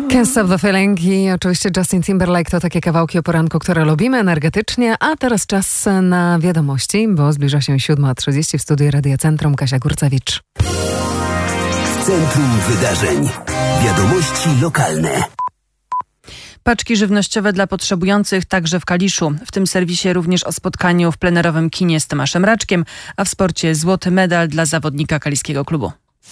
Can't Stop the Feeling i oczywiście Justin Timberlake to takie kawałki o poranku, które lubimy energetycznie, a teraz czas na wiadomości, bo zbliża się 7:30 w studiu Radia Centrum. Kasia Górcewicz. Centrum Wydarzeń. Wiadomości lokalne. Paczki żywnościowe dla potrzebujących także w Kaliszu. W tym serwisie również o spotkaniu w plenerowym kinie z Tomaszem Raczkiem, a w sporcie złoty medal dla zawodnika kaliskiego klubu.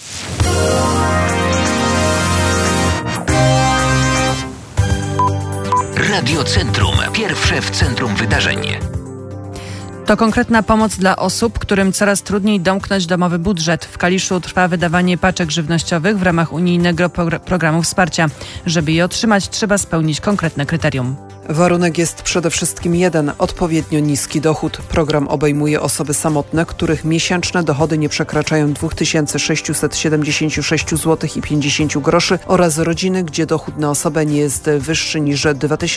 Radio Centrum. Pierwsze w centrum wydarzeń. To konkretna pomoc dla osób, którym coraz trudniej domknąć domowy budżet. W Kaliszu trwa wydawanie paczek żywnościowych w ramach unijnego programu wsparcia. Żeby je otrzymać, trzeba spełnić konkretne kryterium. Warunek jest przede wszystkim jeden – odpowiednio niski dochód. Program obejmuje osoby samotne, których miesięczne dochody nie przekraczają 2676 zł i 50 groszy oraz rodziny, gdzie dochód na osobę nie jest wyższy niż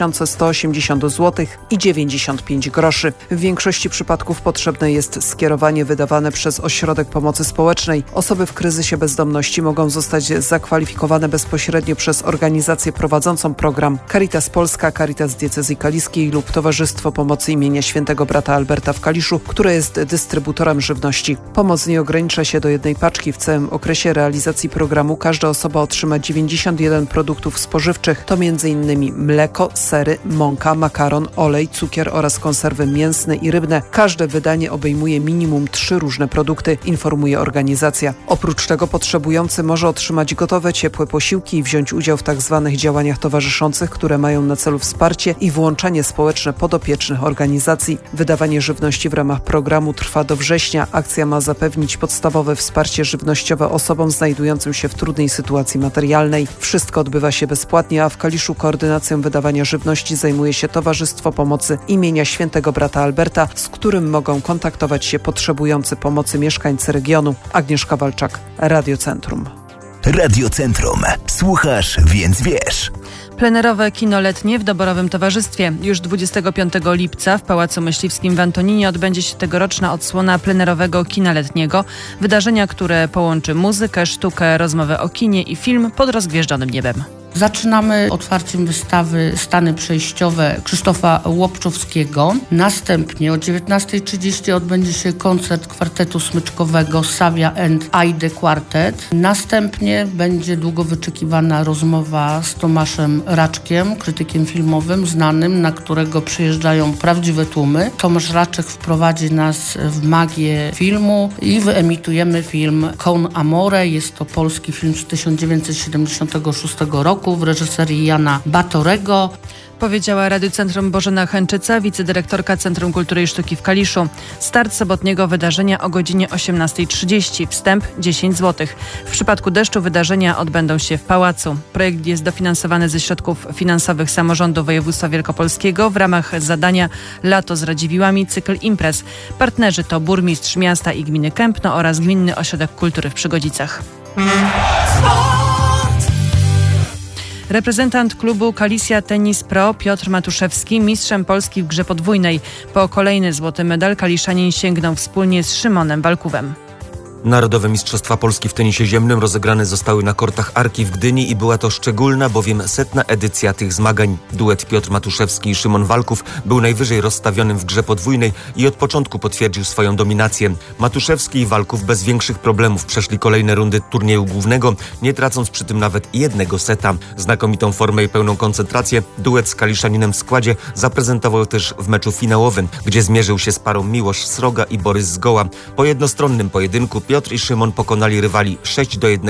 2180 zł i 95 groszy. W większości przypadków potrzebne jest skierowanie wydawane przez Ośrodek Pomocy Społecznej. Osoby w kryzysie bezdomności mogą zostać zakwalifikowane bezpośrednio przez organizację prowadzącą program Caritas Polska, Caritas Diecezji Kaliskiej lub Towarzystwo Pomocy imienia Świętego Brata Alberta w Kaliszu, które jest dystrybutorem żywności. Pomoc nie ogranicza się do jednej paczki. W całym okresie realizacji programu każda osoba otrzyma 91 produktów spożywczych. To m.in. mleko, sery, mąka, makaron, olej, cukier oraz konserwy mięsne i rybne. Każde wydanie obejmuje minimum 3 różne produkty, informuje organizacja. Oprócz tego potrzebujący może otrzymać gotowe, ciepłe posiłki i wziąć udział w tzw. działaniach towarzyszących, które mają na celu wsparcie i włączenie społeczne podopiecznych organizacji. Wydawanie żywności w ramach programu trwa do września. Akcja ma zapewnić podstawowe wsparcie żywnościowe osobom znajdującym się w trudnej sytuacji materialnej. Wszystko odbywa się bezpłatnie, a w Kaliszu koordynacją wydawania żywności zajmuje się Towarzystwo Pomocy imienia Świętego Brata Alberta, z którym mogą kontaktować się potrzebujący pomocy mieszkańcy regionu. Agnieszka Walczak, Radio Centrum. Radio Centrum. Słuchasz, więc wiesz. Plenerowe kino letnie w doborowym towarzystwie. Już 25 lipca w Pałacu Myśliwskim w Antoninie odbędzie się tegoroczna odsłona plenerowego kina letniego. Wydarzenia, które połączy muzykę, sztukę, rozmowę o kinie i film pod rozgwieżdżonym niebem. Zaczynamy otwarciem wystawy Stany przejściowe Krzysztofa Łopczowskiego. Następnie o 19:30 odbędzie się koncert kwartetu smyczkowego Savia and Aide Quartet. Następnie będzie długo wyczekiwana rozmowa z Tomaszem Raczkiem, krytykiem filmowym znanym, na którego przyjeżdżają prawdziwe tłumy. Tomasz Raczek wprowadzi nas w magię filmu i wyemitujemy film Con Amore. Jest to polski film z 1976 roku w reżyserii Jana Batorego. Powiedziała Radiu Centrum Bożena Chęczyca, wicedyrektorka Centrum Kultury i Sztuki w Kaliszu. Start sobotniego wydarzenia o godzinie 18:30. Wstęp 10 zł. W przypadku deszczu wydarzenia odbędą się w Pałacu. Projekt jest dofinansowany ze środków finansowych samorządu województwa wielkopolskiego w ramach zadania Lato z Radziwiłłami, cykl imprez. Partnerzy to burmistrz miasta i gminy Kępno oraz Gminny Ośrodek Kultury w Przygodzicach. Reprezentant klubu Kalisja Tennis Pro Piotr Matuszewski mistrzem Polski w grze podwójnej. Po kolejny złoty medal kaliszanin sięgnął wspólnie z Szymonem Walkówem. Narodowe Mistrzostwa Polski w tenisie ziemnym rozegrane zostały na kortach Arki w Gdyni i była to szczególna, bowiem 100. edycja tych zmagań. Duet Piotr Matuszewski i Szymon Walków był najwyżej rozstawionym w grze podwójnej i od początku potwierdził swoją dominację. Matuszewski i Walków bez większych problemów przeszli kolejne rundy turnieju głównego, nie tracąc przy tym nawet jednego seta. Znakomitą formę i pełną koncentrację duet z kaliszaninem w składzie zaprezentował też w meczu finałowym, gdzie zmierzył się z parą Miłosz Sroga i Borys Zgoła. Po jednostronnym pojedynku Piotr i Szymon pokonali rywali 6-1